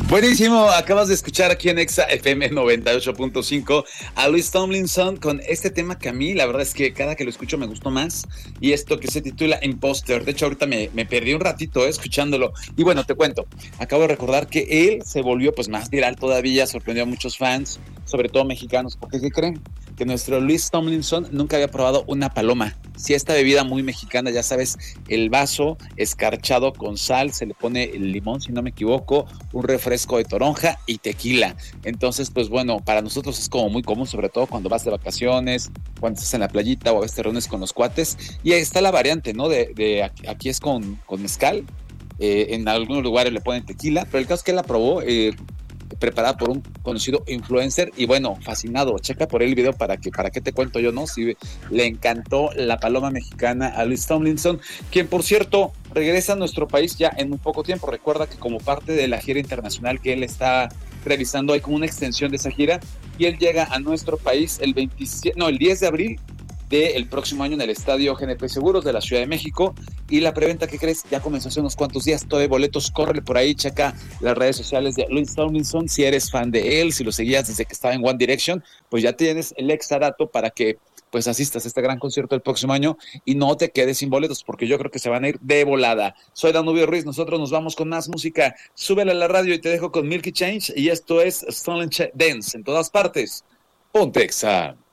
Buenísimo, acabas de escuchar aquí en Exa FM 98.5 a Louis Tomlinson con este tema que a mí la verdad es que cada que lo escucho me gustó más, y esto que se titula Imposter. De hecho ahorita me perdí un ratito escuchándolo, y bueno, te cuento, acabo de recordar que él se volvió pues más viral todavía, sorprendió a muchos fans, sobre todo mexicanos, porque ¿qué creen? Que nuestro Louis Tomlinson nunca había probado una paloma. Si esta bebida muy mexicana, ya sabes, el vaso escarchado con sal, se le pone el limón, si no me equivoco, un refresco de toronja y tequila. Entonces, pues bueno, para nosotros es como muy común, sobre todo cuando vas de vacaciones, cuando estás en la playita o a veces te reúnes con los cuates. Y ahí está la variante, ¿no? Aquí es con mezcal. En algunos lugares le ponen tequila, pero el caso es que él la probó, preparada por un conocido influencer, y bueno, fascinado. Checa por él el video para qué te cuento yo, ¿no? Si le encantó la paloma mexicana a Louis Tomlinson, quien por cierto regresa a nuestro país ya en muy poco tiempo. Recuerda que como parte de la gira internacional que él está realizando, hay como una extensión de esa gira, y él llega a nuestro país el 10 de abril del próximo año en el Estadio GNP Seguros de la Ciudad de México. Y la preventa, ¿qué crees? Ya comenzó hace unos cuantos días. Todavía hay boletos, córrele por ahí, checa las redes sociales de Louis Tomlinson. Si eres fan de él, si lo seguías desde que estaba en One Direction, pues ya tienes el extra dato para que pues asistas a este gran concierto el próximo año y no te quedes sin boletos, porque yo creo que se van a ir de volada. Soy Danubio Ruiz, nosotros nos vamos con más música. Súbele a la radio y te dejo con Milky Change, y esto es Stolen Dance en todas partes. Ponte Exa.